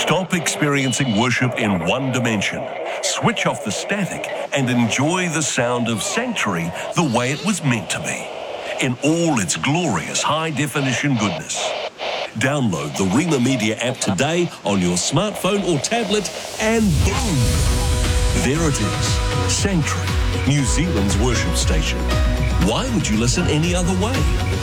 Stop experiencing worship in one dimension. Switch off the static and enjoy the sound of Sanctuary the way it was meant to be, in all its glorious high-definition goodness. Download the Rima Media app today on your smartphone or tablet and boom! There it is, Sanctuary, New Zealand's worship station. Why would you listen any other way?